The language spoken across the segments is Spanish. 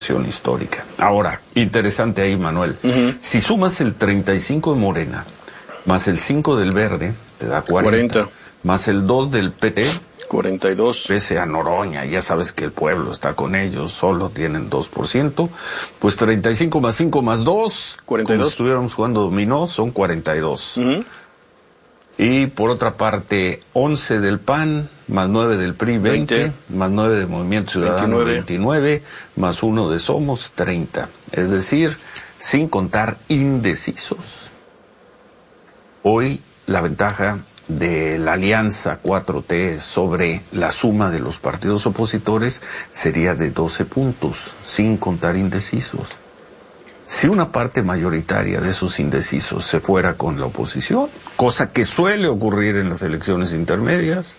histórica. Ahora, interesante ahí, Manuel. Si sumas el 35 de Morena, más el 5 del Verde, te da 40. Más el 2 del PT, 42. Pese a Noroña, ya sabes que el pueblo está con ellos, solo tienen 2%, pues 35 más 5 más 2, 42. Como si estuviéramos jugando dominó, son 42. Y por otra parte, 11 del PAN, más 9 del PRI, 20, más 9 del Movimiento Ciudadano, 29, más 1 de Somos, 30. Es decir, sin contar indecisos. Hoy la ventaja de la alianza 4T sobre la suma de los partidos opositores sería de 12 puntos, sin contar indecisos. Si una parte mayoritaria de esos indecisos se fuera con la oposición, cosa que suele ocurrir en las elecciones intermedias,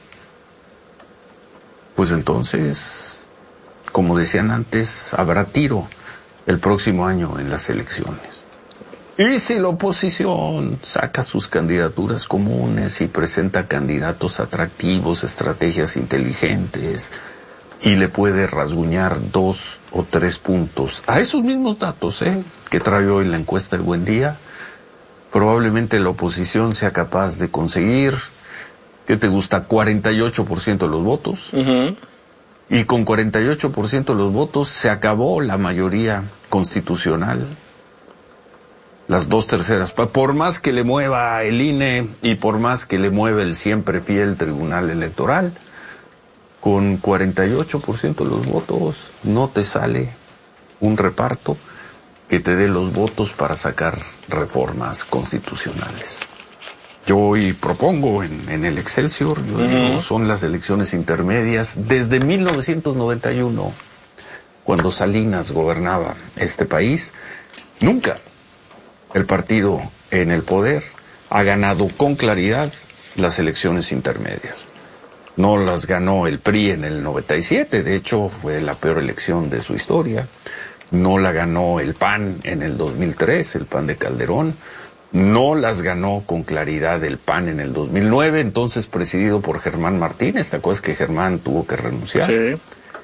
pues entonces, como decían antes, habrá tiro el próximo año en las elecciones. Y si la oposición saca sus candidaturas comunes y presenta candidatos atractivos, estrategias inteligentes, y le puede rasguñar 2 o 3 puntos a esos mismos datos que trae hoy la encuesta del Buen Día, probablemente la oposición sea capaz de conseguir, ¿qué te gusta? 48% de los votos. Y con 48% de los votos se acabó la mayoría constitucional. Las 2/3, por más que le mueva el INE y por más que le mueva el siempre fiel Tribunal Electoral, con 48% de los votos no te sale un reparto que te dé los votos para sacar reformas constitucionales. Yo hoy propongo en el Excelsior, yo digo, son las elecciones intermedias desde 1991, cuando Salinas gobernaba este país. Nunca el partido en el poder ha ganado con claridad las elecciones intermedias. No las ganó el PRI en el 97, de hecho fue la peor elección de su historia. No la ganó el PAN en el 2003, el PAN de Calderón. No las ganó con claridad el PAN en el 2009, entonces presidido por Germán Martínez. ¿Te acuerdas que Germán tuvo que renunciar? Sí.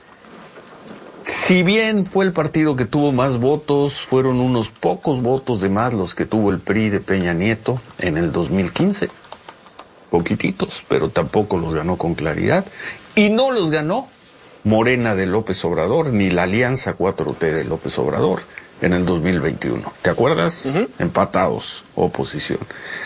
Si bien fue el partido que tuvo más votos, fueron unos pocos votos de más los que tuvo el PRI de Peña Nieto en el 2015. Poquititos, pero tampoco los ganó con claridad. Y no los ganó Morena de López Obrador, ni la Alianza 4T de López Obrador en el 2021. ¿Te acuerdas? Empatados, oposición.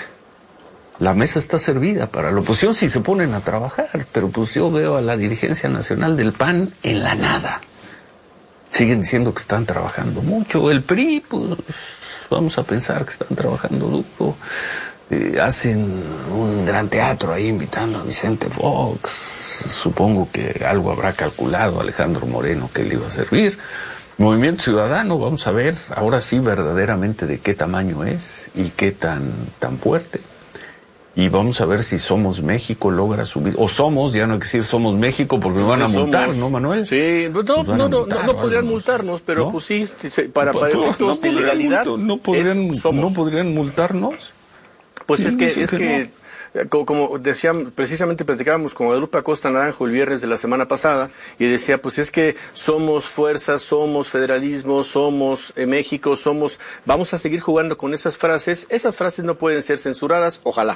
La mesa está servida para la oposición si se ponen a trabajar, pero pues yo veo a la dirigencia nacional del PAN en la nada. Siguen diciendo que están trabajando mucho. El PRI, pues vamos a pensar que están trabajando duro. Hacen un gran teatro ahí invitando a Vicente Fox. Supongo que algo habrá calculado Alejandro Moreno que le iba a servir. Movimiento Ciudadano, vamos a ver ahora sí verdaderamente de qué tamaño es y qué tan fuerte. Y vamos a ver si Somos México logra subir. O Somos, ya no hay que decir Somos México porque nos van a multar, ¿no, Manuel? Sí, no podrían multarnos, pero ¿no? Pues sí, para efectos de ilegalidad. ¿No podrían multarnos? Pues es que como decía, precisamente platicábamos con Guadalupe Acosta Naranjo el viernes de la semana pasada, y decía, pues es que somos fuerzas, somos federalismo, somos México, vamos a seguir jugando con esas frases no pueden ser censuradas, ojalá.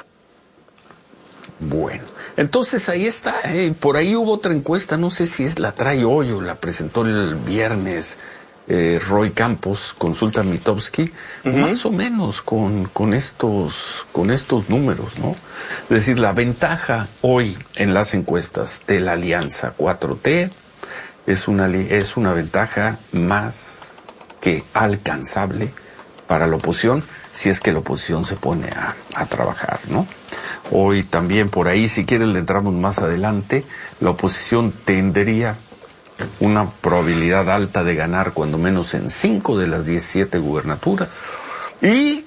Bueno, entonces ahí está, por ahí hubo otra encuesta, no sé si la trae hoy o la presentó el viernes, Roy Campos, Consulta Mitofsky, más o menos con estos números, ¿no? Es decir, la ventaja hoy en las encuestas de la Alianza 4T es una ventaja más que alcanzable para la oposición, si es que la oposición se pone a trabajar, ¿no? Hoy también por ahí, si quieren le entramos más adelante, la oposición tendría una probabilidad alta de ganar cuando menos en 5 de las 17 gubernaturas. Y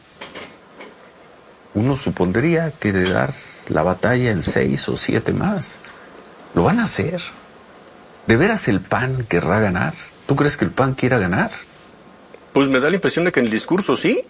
uno supondría que de dar la batalla en 6 o 7 más. Lo van a hacer. ¿De veras el PAN querrá ganar? ¿Tú crees que el PAN quiera ganar? Pues me da la impresión de que en el discurso sí.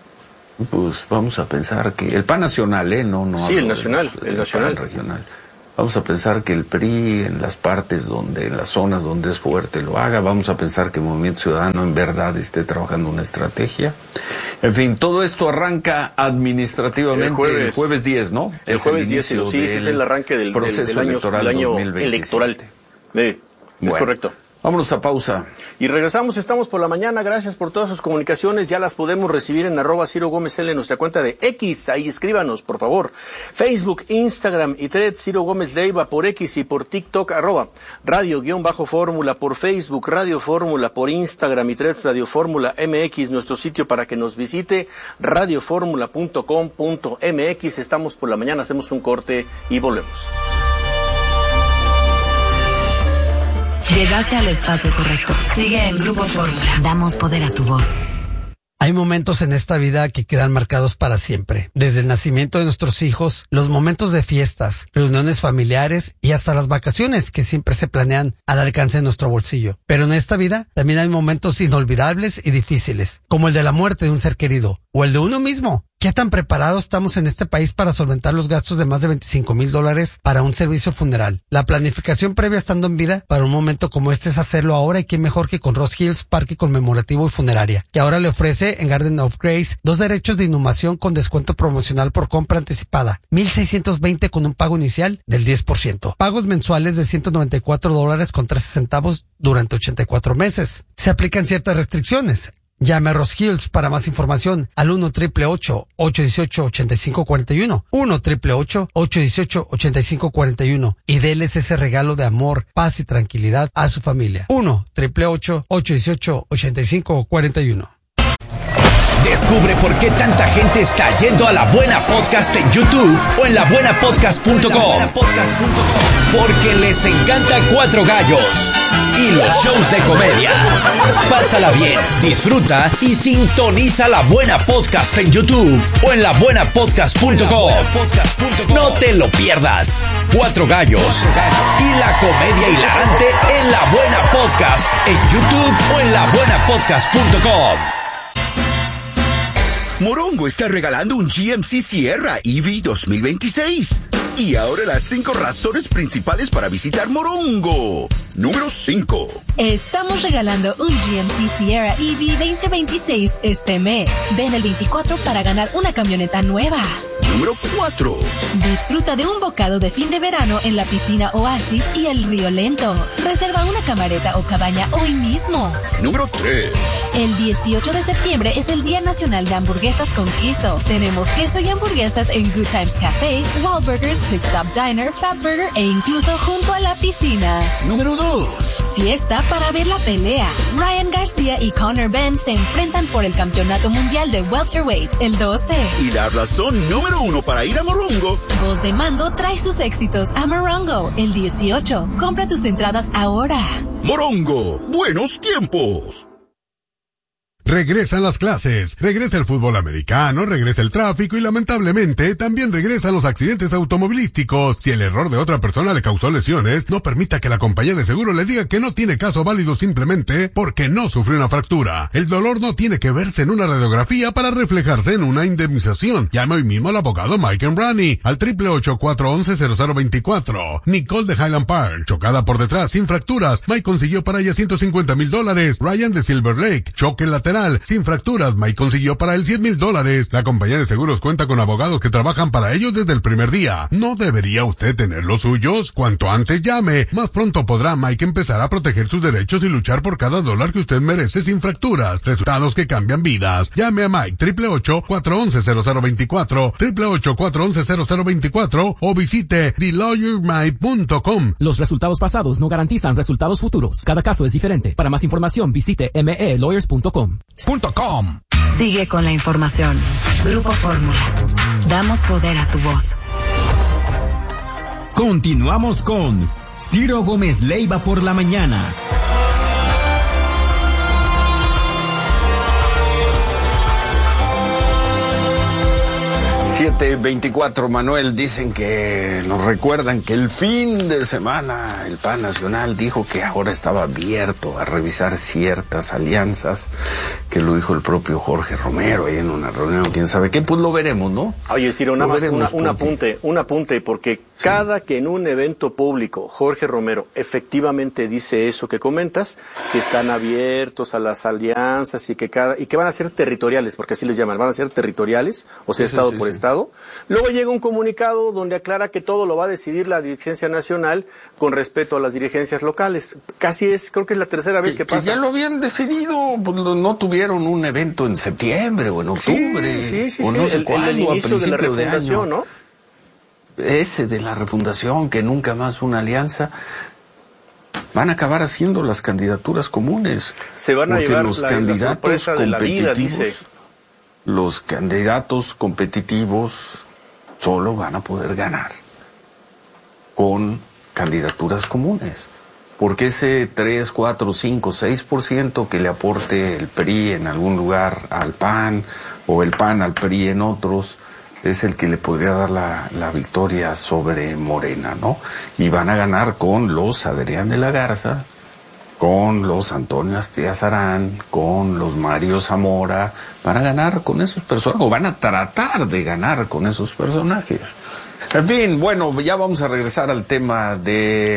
Pues vamos a pensar que el PAN nacional, no. Sí, el nacional, el nacional. PAN regional. Vamos a pensar que el PRI en las zonas donde es fuerte lo haga. Vamos a pensar que el Movimiento Ciudadano en verdad esté trabajando una estrategia. En fin, todo esto arranca administrativamente el jueves 10, ¿no? El jueves 10, sí, ese es el arranque del proceso del año electoral. Es correcto. Vámonos a pausa. Y regresamos, estamos por la mañana. Gracias por todas sus comunicaciones. Ya las podemos recibir en @CiroGómezL en nuestra cuenta de X. Ahí escríbanos, por favor. Facebook, Instagram y Threads, Ciro Gómez Leiva por X y por TikTok, @radio_fórmula por Facebook, Radio Fórmula por Instagram y Threads, Radio Fórmula MX, nuestro sitio para que nos visite, radioformula.com.mx. Estamos por la mañana, hacemos un corte y volvemos. Llegaste al espacio correcto. Sigue en Grupo Fórmula. Damos poder a tu voz. Hay momentos en esta vida que quedan marcados para siempre. Desde el nacimiento de nuestros hijos, los momentos de fiestas, reuniones familiares y hasta las vacaciones que siempre se planean al alcance de nuestro bolsillo. Pero en esta vida también hay momentos inolvidables y difíciles, como el de la muerte de un ser querido o el de uno mismo. ¿Qué tan preparados estamos en este país para solventar los gastos de más de $25,000 para un servicio funeral? La planificación previa estando en vida para un momento como este es hacerlo ahora, y qué mejor que con Ross Hills Parque Conmemorativo y Funeraria, que ahora le ofrece en Garden of Grace 2 derechos de inhumación con descuento promocional por compra anticipada, $1,620 con un pago inicial del 10%. Pagos mensuales de $194.13 durante 84 meses. Se aplican ciertas restricciones. Llame a Ross Hills para más información al 1-888-818-8541, 1-888-818-8541 y déles ese regalo de amor, paz y tranquilidad a su familia. 1-888-818-8541. Descubre por qué tanta gente está yendo a La Buena Podcast en YouTube o en labuenapodcast.com. Porque les encanta Cuatro Gallos y los shows de comedia. Pásala bien, disfruta y sintoniza La Buena Podcast en YouTube o en labuenapodcast.com. No te lo pierdas. Cuatro Gallos y la comedia hilarante en La Buena Podcast en YouTube o en labuenapodcast.com. Morongo está regalando un GMC Sierra EV 2026. Y ahora las 5 razones principales para visitar Morongo. Número 5. Estamos regalando un GMC Sierra EV 2026 este mes. Ven el 24 para ganar una camioneta nueva. Número 4. Disfruta de un bocado de fin de verano en la piscina Oasis y el Río Lento. Reserva una camareta o cabaña hoy mismo. Número 3. El 18 de septiembre es el Día Nacional de Hamburguesas con Queso. Tenemos queso y hamburguesas en Good Times Café, Wahlburgers, Pit Stop Diner, Fatburger e incluso junto a la piscina. Número 2. Fiesta para ver la pelea. Ryan García y Conor Benn se enfrentan por el Campeonato Mundial de Welterweight el 12. Y la razón número 1 para ir a Morongo. Voz de Mando trae sus éxitos a Morongo el 18. Compra tus entradas ahora. Morongo, buenos tiempos. Regresan las clases, regresa el fútbol americano, regresa el tráfico y lamentablemente también regresan los accidentes automovilísticos. Si el error de otra persona le causó lesiones, no permita que la compañía de seguro le diga que no tiene caso válido simplemente porque no sufrió una fractura. El dolor no tiene que verse en una radiografía para reflejarse en una indemnización. Llame hoy mismo al abogado Mike Embrani al 888-411-0024. Nicole de Highland Park, chocada por detrás sin fracturas. Mike consiguió para ella $150,000. Ryan de Silver Lake, choque lateral sin fracturas. Mike consiguió para él $100,000. La compañía de seguros cuenta con abogados que trabajan para ellos desde el primer día. ¿No debería usted tener los suyos? Cuanto antes llame, más pronto podrá Mike empezar a proteger sus derechos y luchar por cada dólar que usted merece sin fracturas. Resultados que cambian vidas. Llame a Mike 888-411-0024, 888-411-0024 o visite TheLawyerMike.com. Los resultados pasados no garantizan resultados futuros. Cada caso es diferente. Para más información visite melawyers.com. Sigue con la información. Grupo Fórmula. Damos poder a tu voz. Continuamos con Ciro Gómez Leiva por la mañana. 7:24, Manuel, dicen que nos recuerdan que el fin de semana el PAN Nacional dijo que ahora estaba abierto a revisar ciertas alianzas, que lo dijo el propio Jorge Romero ahí en una reunión, quién sabe qué, pues lo veremos, ¿no? Oye, Ciro, nada más un apunte, porque cada que en un evento público Jorge Romero efectivamente dice eso que comentas, que están abiertos a las alianzas y que van a ser territoriales, porque así les llaman, van a ser territoriales, o sea, estado por estado. Luego llega un comunicado donde aclara que todo lo va a decidir la dirigencia nacional con respeto a las dirigencias locales. Creo que es la tercera vez que pasa. Que ya lo habían decidido, pues no tuvieron un evento en septiembre o en octubre, o no sé cuándo, el inicio de la refundación, ¿no? Ese de la refundación, que nunca más una alianza. Van a acabar haciendo las candidaturas comunes. Se van a llevar la sorpresa de la vida, dice. Los candidatos competitivos solo van a poder ganar con candidaturas comunes. Porque ese 3, 4, 5, 6% que le aporte el PRI en algún lugar al PAN o el PAN al PRI en otros es el que le podría dar la victoria sobre Morena, ¿no? Y van a ganar con los Adrián de la Garza, con los Antonio Astiazarán, con los Mario Zamora, van a ganar con esos personajes, o van a tratar de ganar con esos personajes. En fin, bueno, ya vamos a regresar al tema de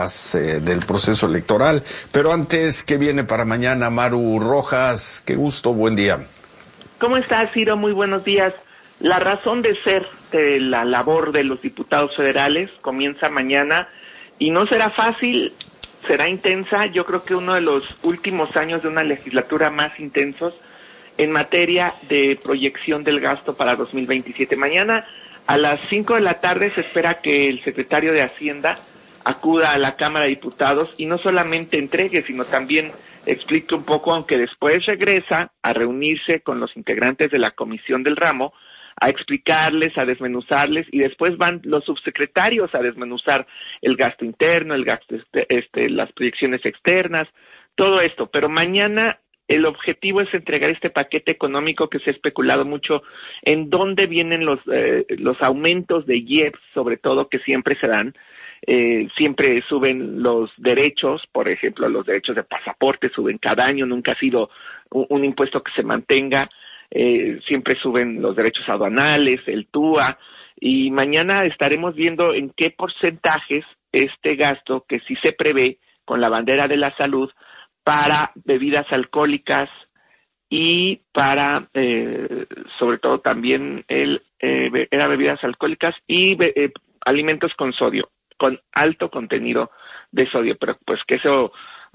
del proceso electoral, pero antes, ¿qué viene para mañana? Maru Rojas, qué gusto, buen día. ¿Cómo estás, Ciro? Muy buenos días. La razón de ser de la labor de los diputados federales comienza mañana y no será fácil. Será intensa, yo creo que uno de los últimos años de una legislatura más intensos en materia de proyección del gasto para 2027. Mañana a las 5 de la tarde se espera que el secretario de Hacienda acuda a la Cámara de Diputados y no solamente entregue, sino también explique un poco, aunque después regresa a reunirse con los integrantes de la Comisión del Ramo, a explicarles, a desmenuzarles, y después van los subsecretarios a desmenuzar el gasto interno, el gasto las proyecciones externas, todo esto. Pero mañana el objetivo es entregar este paquete económico que se ha especulado mucho en dónde vienen los aumentos de IEPS, sobre todo, que siempre se dan. Siempre suben los derechos, por ejemplo, los derechos de pasaporte suben cada año, nunca ha sido un impuesto que se mantenga. Siempre suben los derechos aduanales, el TUA, y mañana estaremos viendo en qué porcentajes este gasto, que sí se prevé con la bandera de la salud, para bebidas alcohólicas y para, sobre todo también era bebidas alcohólicas y alimentos con sodio, con alto contenido de sodio, pero pues que eso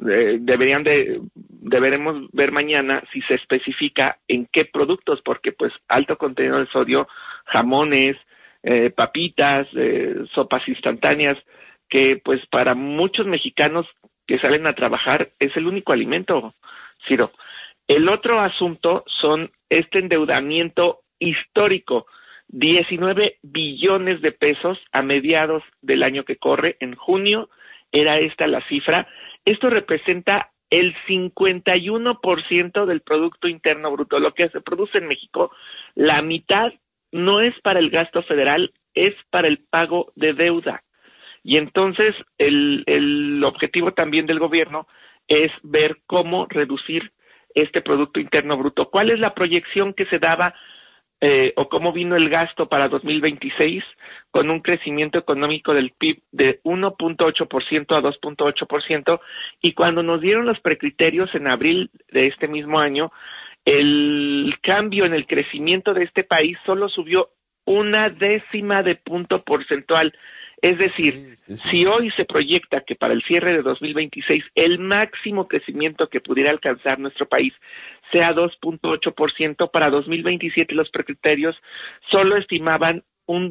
deberemos ver mañana si se especifica en qué productos, porque pues alto contenido de sodio, jamones, papitas, sopas instantáneas, que pues para muchos mexicanos que salen a trabajar es el único alimento, Ciro. El otro asunto son este endeudamiento histórico, 19 billones de pesos a mediados del año que corre, en junio era esta la cifra. Esto representa el 51% del Producto Interno Bruto, lo que se produce en México. La mitad no es para el gasto federal, es para el pago de deuda. Y entonces el objetivo también del gobierno es ver cómo reducir este Producto Interno Bruto. ¿Cuál es la proyección que se daba o cómo vino el gasto para 2026 con un crecimiento económico del PIB de 1.8% a 2.8%? Y cuando nos dieron los precriterios en abril de este mismo año, el cambio en el crecimiento de este país solo subió 0.1 de punto porcentual. Es decir, si hoy se proyecta que para el cierre de 2026 el máximo crecimiento que pudiera alcanzar nuestro país sea 2.8%, para 2027 los precriterios solo estimaban un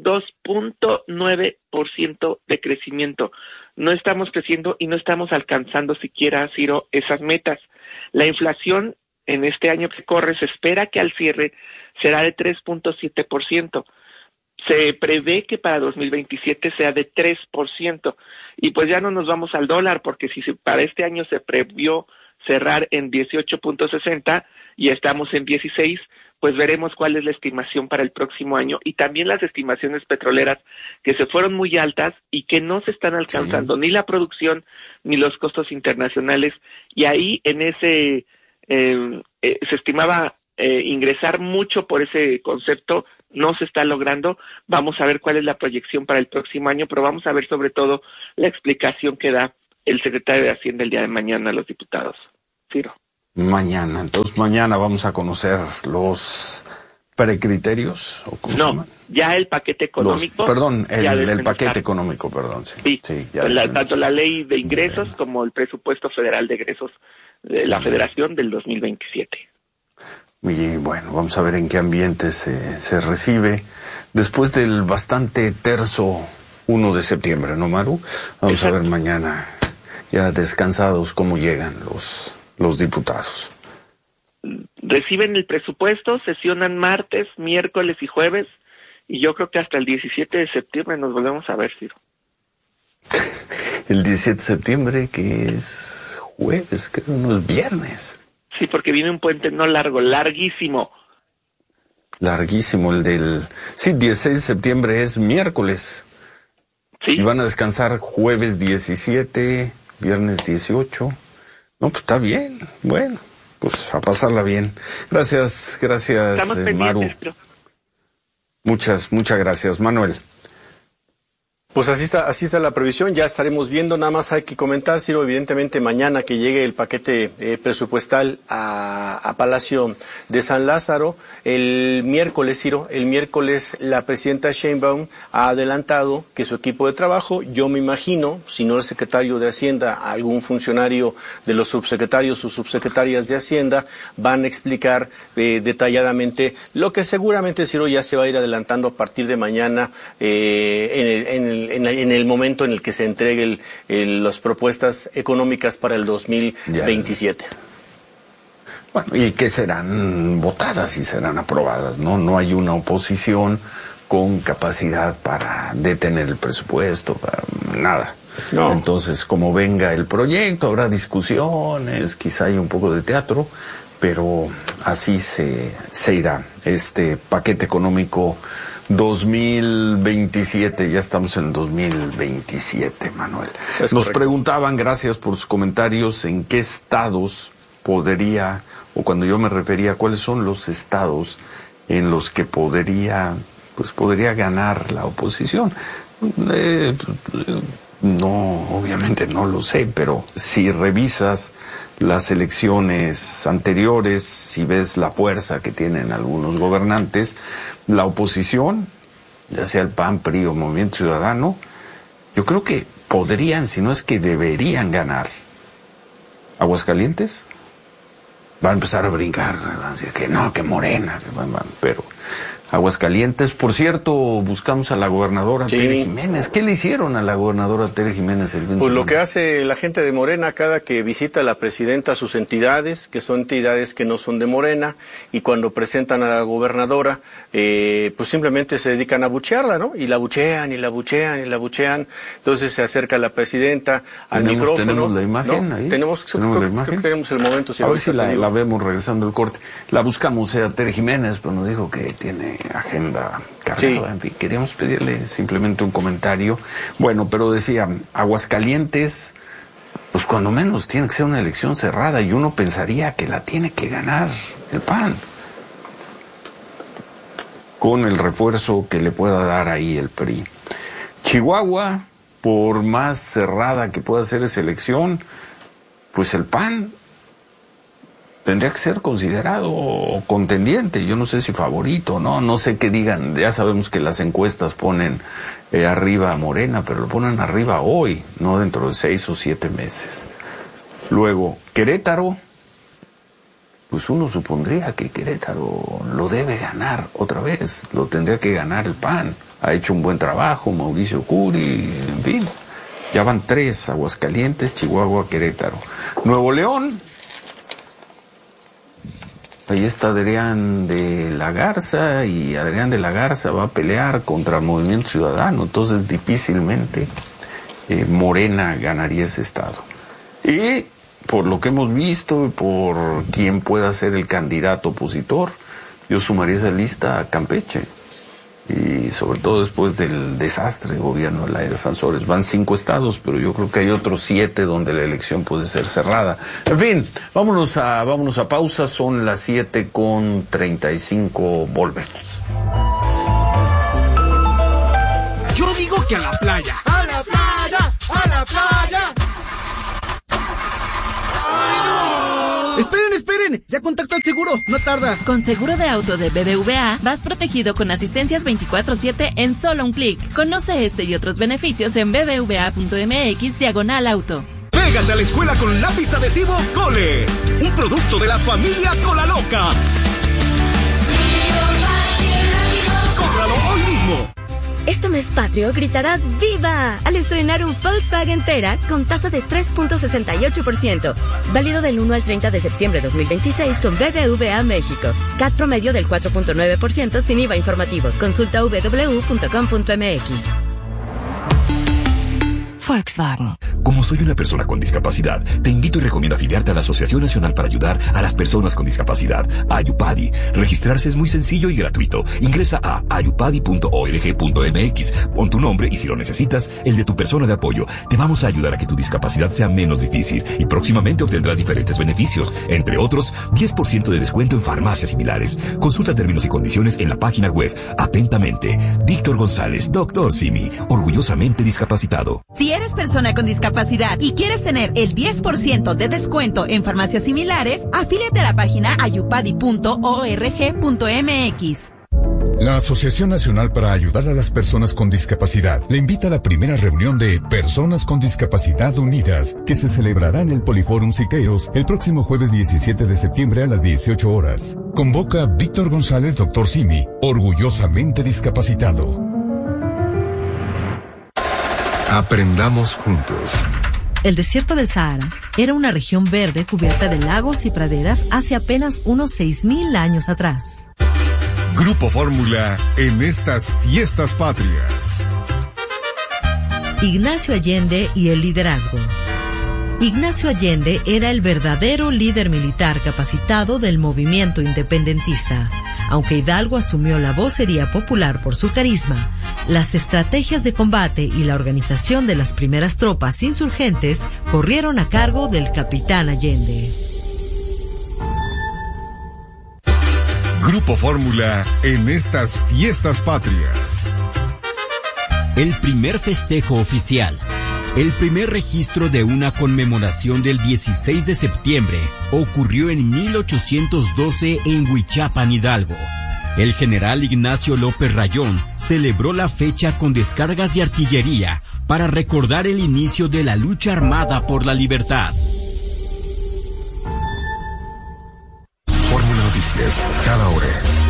2.9% de crecimiento. No estamos creciendo y no estamos alcanzando siquiera, Ciro, esas metas. La inflación en este año que corre se espera que al cierre será de 3.7%. Se prevé que para 2027 sea de 3%. Y pues ya no nos vamos al dólar, porque si para este año se previó cerrar en 18.60, y estamos en 16, pues veremos cuál es la estimación para el próximo año y también las estimaciones petroleras que se fueron muy altas y que no se están alcanzando ni la producción ni los costos internacionales, y ahí en ese se estimaba ingresar mucho por ese concepto, no se está logrando. Vamos a ver cuál es la proyección para el próximo año, pero vamos a ver sobre todo la explicación que da el secretario de Hacienda el día de mañana a los diputados. Ciro. Mañana, entonces mañana vamos a conocer los precriterios, ¿o cómo se llama? Ya el paquete económico. El paquete económico, perdón. Sí, tanto la ley de ingresos como el presupuesto federal de egresos de la Federación del 2027. Y bueno, vamos a ver en qué ambiente se recibe después del bastante terso 1 de septiembre, ¿no, Maru? Vamos a ver mañana, ya descansados, cómo llegan los diputados. Reciben el presupuesto, sesionan martes, miércoles y jueves, y yo creo que hasta el 17 de septiembre nos volvemos a ver, Ciro. El 17 de septiembre, que es jueves, creo, no es viernes. Sí, porque viene un puente no largo, larguísimo. Larguísimo, el del... Sí, 16 de septiembre es miércoles. Sí. Y van a descansar jueves 17, viernes 18. No, pues está bien. Bueno, pues a pasarla bien. Gracias, Maru. Muchas gracias, Manuel. Pues así está la previsión, ya estaremos viendo. Nada más hay que comentar, Ciro, evidentemente mañana que llegue el paquete presupuestal a Palacio de San Lázaro. El miércoles, Ciro, la presidenta Sheinbaum ha adelantado que su equipo de trabajo, yo me imagino, si no el secretario de Hacienda, algún funcionario de los subsecretarios o subsecretarias de Hacienda, van a explicar detalladamente lo que seguramente, Ciro, ya se va a ir adelantando a partir de mañana en el momento en el que se entreguen las propuestas económicas para el 2027. Bueno, y que serán votadas y serán aprobadas, ¿no? No hay una oposición con capacidad para detener el presupuesto, para nada. No. Entonces, como venga el proyecto, habrá discusiones, quizá hay un poco de teatro, pero así se irá este paquete económico 2027, ya estamos en el 2027, Manuel. Nos preguntaban, gracias por sus comentarios, en qué estados podría, o cuando yo me refería, cuáles son los estados en los que podría ganar la oposición. No, obviamente no lo sé, pero si revisas las elecciones anteriores, si ves la fuerza que tienen algunos gobernantes, la oposición, ya sea el PAN, PRI o Movimiento Ciudadano, yo creo que podrían, si no es que deberían ganar. Aguascalientes va a empezar a brincar, va a decir que no, que Morena, pero Aguascalientes, por cierto, buscamos a la gobernadora Tere Jiménez. ¿Qué le hicieron a la gobernadora Tere Jiménez el 20? Pues lo que hace la gente de Morena cada que visita a la presidenta a sus entidades, que son entidades que no son de Morena, y cuando presentan a la gobernadora, pues simplemente se dedican a buchearla, ¿no? Y la buchean, y la buchean, y la buchean. Entonces se acerca la presidenta al micrófono. ¿Tenemos la imagen ahí? Tenemos la imagen. Creo que tenemos el momento. Si a ver si la vemos regresando el corte. La buscamos a Tere Jiménez, pero nos dijo que tiene agenda cargada. En fin, queríamos pedirle simplemente un comentario. Bueno, pero decía, Aguascalientes, pues cuando menos tiene que ser una elección cerrada, y uno pensaría que la tiene que ganar el PAN, con el refuerzo que le pueda dar ahí el PRI. Chihuahua, por más cerrada que pueda ser esa elección, pues el PAN tendría que ser considerado contendiente, yo no sé si favorito, no sé qué digan, ya sabemos que las encuestas ponen arriba a Morena, pero lo ponen arriba hoy, no dentro de 6 o 7 meses. Luego, Querétaro, pues uno supondría que Querétaro lo debe ganar otra vez, lo tendría que ganar el PAN, ha hecho un buen trabajo, Mauricio Curi, en fin, ya van 3, Aguascalientes, Chihuahua, Querétaro. Nuevo León, ahí está Adrián de la Garza, y Adrián de la Garza va a pelear contra el Movimiento Ciudadano, entonces difícilmente Morena ganaría ese estado. Y por lo que hemos visto y por quién pueda ser el candidato opositor, yo sumaría esa lista a Campeche. Y sobre todo después del desastre de gobierno de Laida Sansores. Van 5 estados, pero yo creo que hay otros 7 donde la elección puede ser cerrada. En fin, vámonos a pausa, son las 7:35, volvemos. Yo digo que a la playa. ¡A la playa! ¡A la playa! ¡Esperen! Ya contacto al seguro, no tarda. Con seguro de auto de BBVA, vas protegido con asistencias 24/7 en solo un clic. Conoce este y otros beneficios en bbva.mx/auto. Pégate a la escuela con lápiz adhesivo Cole, un producto de la familia Cola Loca. ¡Cómpralo hoy mismo! Este mes patrio gritarás ¡Viva! Al estrenar un Volkswagen Tera con tasa de 3.68%. Válido del 1 al 30 de septiembre de 2026 con BBVA México. CAT promedio del 4.9% sin IVA informativo. Consulta www.com.mx. Volkswagen. Como soy una persona con discapacidad, te invito y recomiendo afiliarte a la Asociación Nacional para Ayudar a las Personas con Discapacidad, Ayupadi. Registrarse es muy sencillo y gratuito. Ingresa a ayupadi.org.mx, pon tu nombre y si lo necesitas, el de tu persona de apoyo. Te vamos a ayudar a que tu discapacidad sea menos difícil y próximamente obtendrás diferentes beneficios, entre otros, 10% de descuento en farmacias similares. Consulta términos y condiciones en la página web. Atentamente, Víctor González, Dr. Simi, orgullosamente discapacitado. Si eres persona con discapacidad y quieres tener el 10% de descuento en farmacias similares, afíliate a la página ayupadi.org.mx. La Asociación Nacional para Ayudar a las Personas con Discapacidad le invita a la primera reunión de Personas con Discapacidad Unidas, que se celebrará en el Poliforum Siqueiros el próximo jueves 17 de septiembre a las 18 horas. Convoca Víctor González, Dr. Simi, orgullosamente discapacitado. Aprendamos juntos. El desierto del Sahara era una región verde cubierta de lagos y praderas hace apenas unos 6,000 años atrás. Grupo Fórmula en estas fiestas patrias. Ignacio Allende y el liderazgo. Ignacio Allende era el verdadero líder militar capacitado del movimiento independentista. Aunque Hidalgo asumió la vocería popular por su carisma, las estrategias de combate y la organización de las primeras tropas insurgentes corrieron a cargo del capitán Allende. Grupo Fórmula en estas fiestas patrias. El primer festejo oficial. El primer registro de una conmemoración del 16 de septiembre ocurrió en 1812 en Huichapan, Hidalgo. El general Ignacio López Rayón celebró la fecha con descargas de artillería para recordar el inicio de la lucha armada por la libertad. Fórmula Noticias, cada hora.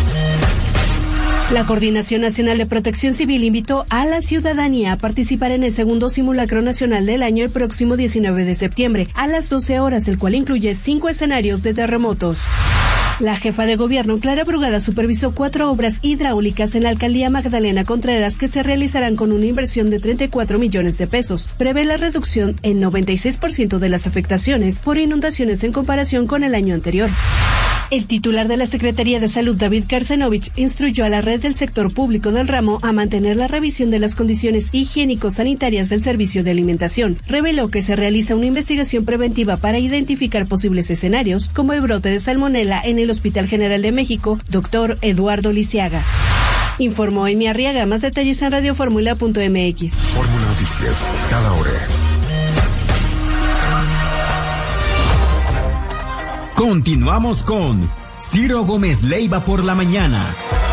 La Coordinación Nacional de Protección Civil invitó a la ciudadanía a participar en el segundo simulacro nacional del año el próximo 19 de septiembre a las 12 horas, el cual incluye 5 escenarios de terremotos. La jefa de gobierno, Clara Brugada, supervisó 4 obras hidráulicas en la alcaldía Magdalena Contreras que se realizarán con una inversión de 34 millones de pesos. Prevé la reducción en 96% de las afectaciones por inundaciones en comparación con el año anterior. El titular de la Secretaría de Salud, David Karsenovich, instruyó a la red del sector público del ramo a mantener la revisión de las condiciones higiénico-sanitarias del servicio de alimentación. Reveló que se realiza una investigación preventiva para identificar posibles escenarios, como el brote de salmonela en el Hospital General de México, Dr. Eduardo Lisiaga. Informó Amy Arriaga. Más detalles en radioformula.mx. Fórmula Noticias, cada hora. Continuamos con Ciro Gómez Leiva por la mañana.